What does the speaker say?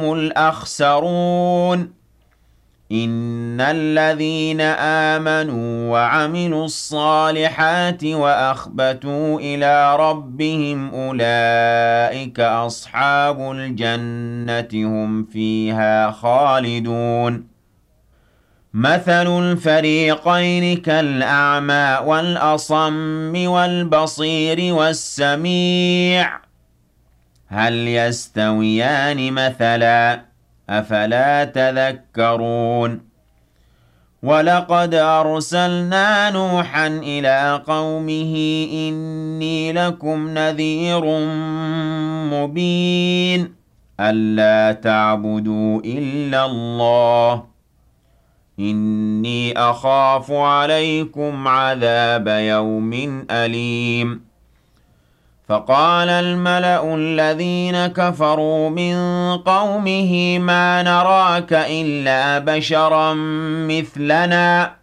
الأخسرون إن الذين آمنوا وعملوا الصالحات وأخبتوا إلى ربهم أولئك أصحاب الجنة هم فيها خالدون مثل الفريقين كالأعمى والأصم والبصير والسميع هل يستويان مثلا أفلا تذكرون ولقد أرسلنا نوحا إلى قومه إني لكم نذير مبين ألا تعبدوا إلا الله إني أخاف عليكم عذاب يوم أليم فقال الملأ الذين كفروا من قومه ما نراك إلا بشرا مثلنا